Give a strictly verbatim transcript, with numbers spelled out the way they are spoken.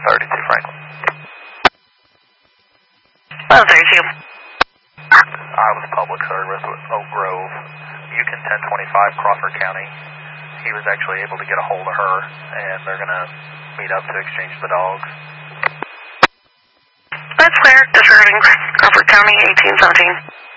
thirty-two Franklin. one thirty-two. I was public service with Oak Grove, Yukon ten twenty-five, Crawford County. He was actually able to get a hold of her, and they're going to meet up to exchange the dogs. That's clear. Disregarding Crawford County, eighteen seventeen.